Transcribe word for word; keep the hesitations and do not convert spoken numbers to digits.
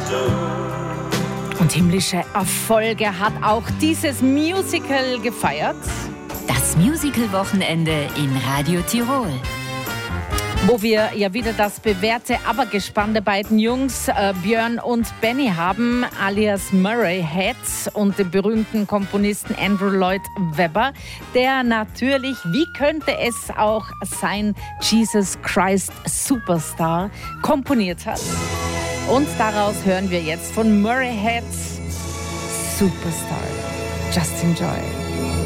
Und himmlische Erfolge hat auch dieses Musical gefeiert. Das Musical-Wochenende in Radio Tirol. Wo wir ja wieder das bewährte, aber gespannte beiden Jungs äh, Björn und Benny haben, alias Murray Head und den berühmten Komponisten Andrew Lloyd Webber, der natürlich, wie könnte es auch sein, Jesus Christ Superstar komponiert hat. Und daraus hören wir jetzt von Murray Head Superstar. Just enjoy.